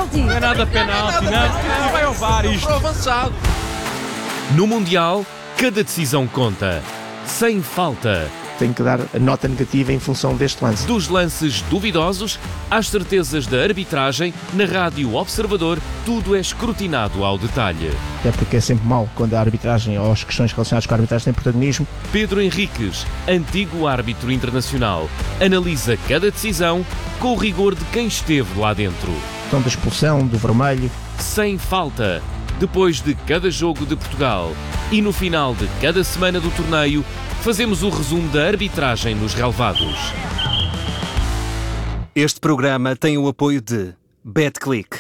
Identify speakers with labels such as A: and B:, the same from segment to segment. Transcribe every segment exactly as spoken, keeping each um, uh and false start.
A: penalti.
B: Não é nada penalti, não. Não vai ao V A R isto.
C: Avançado.
D: No Mundial, cada decisão conta. Sem falta.
E: Tenho que dar a nota negativa em função deste lance.
D: Dos lances duvidosos às certezas da arbitragem, na Rádio Observador, tudo é escrutinado ao detalhe.
E: Até porque é sempre mau quando a arbitragem ou as questões relacionadas com a arbitragem têm protagonismo.
D: Pedro Henriques, antigo árbitro internacional, analisa cada decisão com o rigor de quem esteve lá dentro.
E: Questão da expulsão, do vermelho.
D: Sem falta. Depois de cada jogo de Portugal e no final de cada semana do torneio, fazemos o resumo da arbitragem nos relevados.
F: Este programa tem o apoio de BetClick.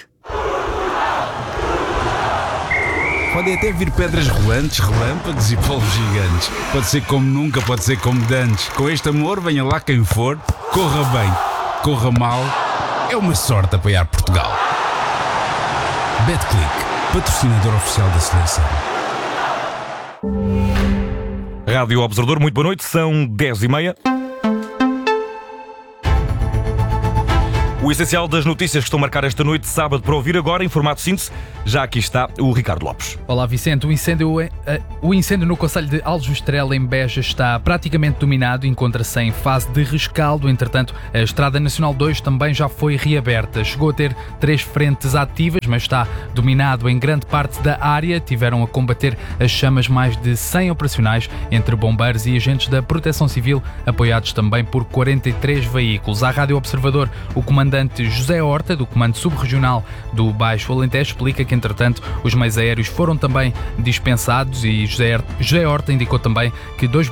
G: Podem até vir pedras rolantes, relâmpagos e polvos gigantes. Pode ser como nunca, pode ser como dantes. Com este amor, venha lá quem for. Corra bem, corra mal. É uma sorte apoiar Portugal. BetClick, patrocinador oficial da seleção.
H: Rádio Observador, muito boa noite, são dez e meia. O essencial das notícias que estão a marcar esta noite de sábado para ouvir agora, em formato síntese, já aqui está o Ricardo Lopes.
I: Olá Vicente, o incêndio, uh, o incêndio no concelho de Aljustrel, em Beja, está praticamente dominado, encontra-se em fase de rescaldo. Entretanto, a Estrada Nacional dois também já foi reaberta. Chegou a ter três frentes ativas, mas está dominado em grande parte da área. Tiveram a combater as chamas mais de cem operacionais entre bombeiros e agentes da Proteção Civil, apoiados também por quarenta e três veículos. À Rádio Observador, o comandante José Horta, do Comando Subregional do Baixo Alentejo, explica que, entretanto, os meios aéreos foram também dispensados e José Horta indicou também que dois